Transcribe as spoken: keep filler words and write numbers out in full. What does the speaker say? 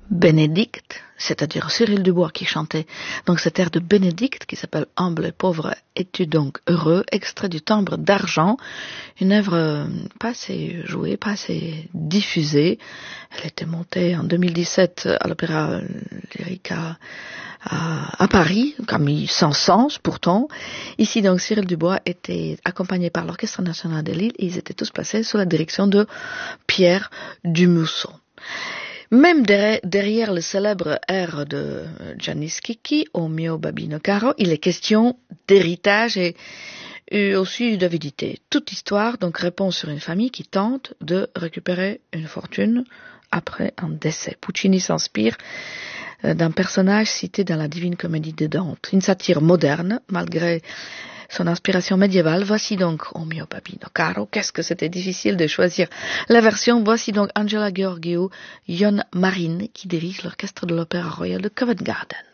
Bénédicte, c'est-à-dire Cyril Dubois qui chantait donc cet air de Bénédicte qui s'appelle Humble et pauvre, es-tu donc heureux, extrait du Timbre d'argent, une œuvre pas assez jouée, pas assez diffusée. Elle était montée en deux mille dix-sept à l'Opéra Lyrica à, à Paris, Camille Saint-Saëns pourtant. Ici donc Cyril Dubois était accompagné par l'Orchestre National de Lille et ils étaient tous placés sous la direction de Pierre Dumousson. Même derrière le célèbre air de Gianni Schicchi, O mio babino caro, il est question d'héritage et, et aussi d'avidité. Toute histoire donc répond sur une famille qui tente de récupérer une fortune après un décès. Puccini s'inspire d'un personnage cité dans la Divine Comédie de Dante, une satire moderne malgré son inspiration médiévale. Voici donc O mio babino caro. Qu'est-ce que c'était difficile de choisir la version. Voici donc Angela Gheorghiu, Ion Marin qui dirige l'orchestre de l'Opéra Royal de Covent Garden.